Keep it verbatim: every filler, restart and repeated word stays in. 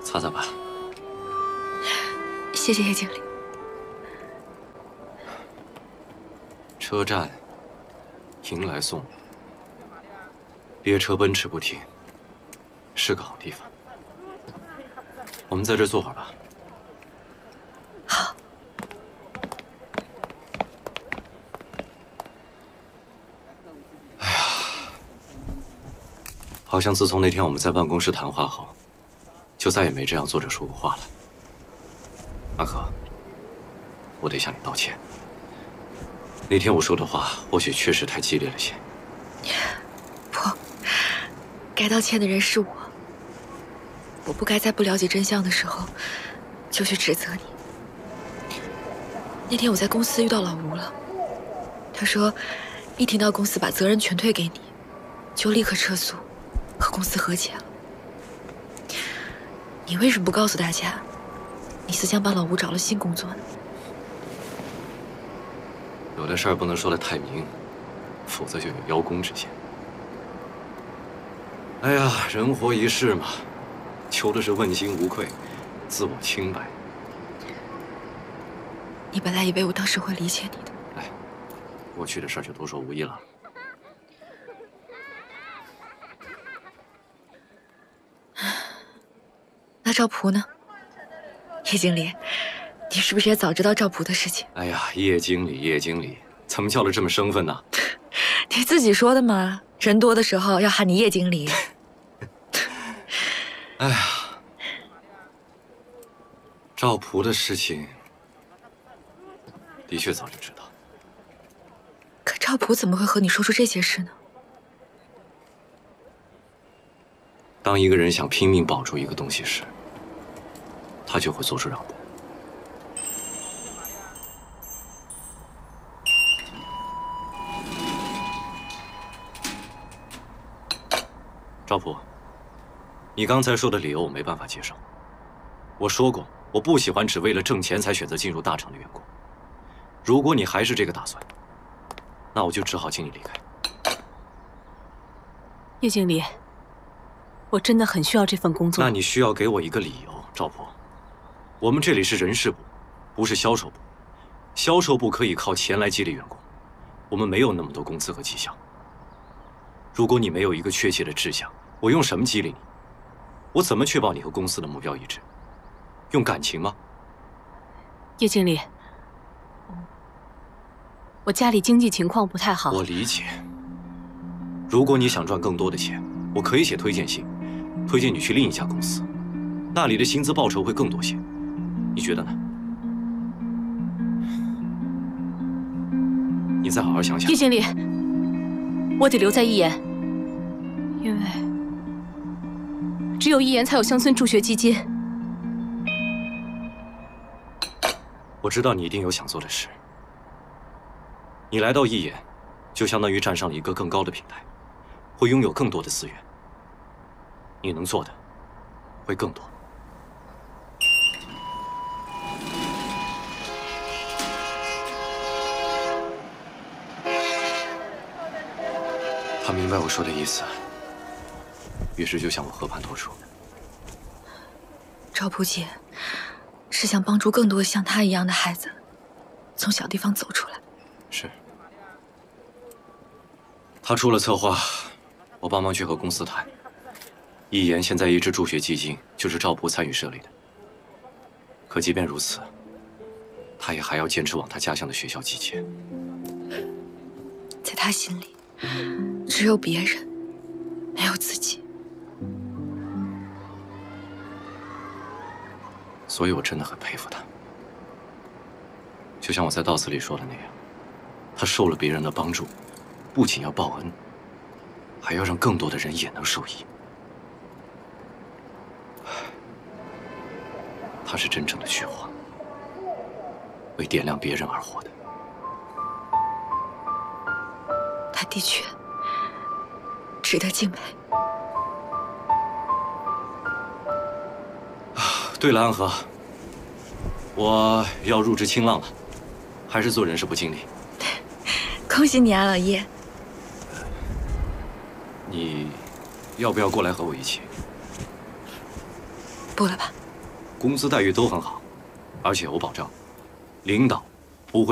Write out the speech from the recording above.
擦擦吧。 谢谢叶经理。 车站，迎来送往，列车奔驰不停，是个好地方。我们在这儿坐会儿吧。 好。 哎呀，好像自从那天我们在办公室谈话后，就再也没这样坐着说过话了。阿和，我得向你道歉。那天我说的话或许确实太激烈了些。 不，该道歉的人是我。我不该在不了解真相的时候就去指责你。那天我在公司遇到老吴了，他说一听到公司把责任全推给你，就立刻撤诉，和公司和解了。你为什么不告诉大家，你思想帮老吴找了新工作呢？ 有的事儿不能说得太明，否则就有邀功之嫌。哎呀，人活一世嘛，求的是问心无愧，自我清白。 你本来以为我当时会理解你的。 哎，过去的事儿就多说无益了。 那赵璞呢？叶经理，你是不是也早知道赵璞的事情？ 哎呀，叶经理，叶经理，怎么叫了这么生分呢？ 你自己说的嘛，人多的时候要喊你叶经理。 哎呀，赵璞的事情，的确早就知道。 可赵璞怎么会和你说出这些事呢？ 当一个人想拼命保住一个东西时，他就会做出让步。赵璞，你刚才说的理由我没办法接受。我说过，我不喜欢只为了挣钱才选择进入大厂的员工。如果你还是这个打算，那我就只好请你离开。 叶经理，我真的很需要这份工作。 那你需要给我一个理由，赵璞。我们这里是人事部，不是销售部。销售部可以靠钱来激励员工，我们没有那么多工资和绩效。如果你没有一个确切的志向，我用什么激励你？我怎么确保你和公司的目标一致？用感情吗？ 叶经理，我家里经济情况不太好。 我理解。如果你想赚更多的钱，我可以写推荐信，推荐你去另一家公司，那里的薪资报酬会更多些。你觉得呢？你再好好想想。 叶经理，我得留在一言，因为只有一言才有乡村助学基金。 我知道你一定有想做的事。你来到一言，就相当于站上了一个更高的平台，会拥有更多的资源。你能做的会更多。他明白我说的意思，于是就向我和盘托出。 赵璞姐是想帮助更多像她一样的孩子从小地方走出来。 是。他出了策划，我帮忙去和公司谈。一言现在一支助学基金就是赵璞参与设立的。可即便如此，他也还要坚持往他家乡的学校寄钱。 在他心里，只有别人，没有自己。 所以我真的很佩服他。就像我在悼词里说的那样，他受了别人的帮助，不仅要报恩，还要让更多的人也能受益。他是真正的去火，为点亮别人而活的。 他的确值得敬佩。 对了，安和，我要入职青浪了，还是做人事部经理。 恭喜你啊，老叶！ 你要不要过来和我一起？ 不了吧。 工资待遇都很好，而且我保证，领导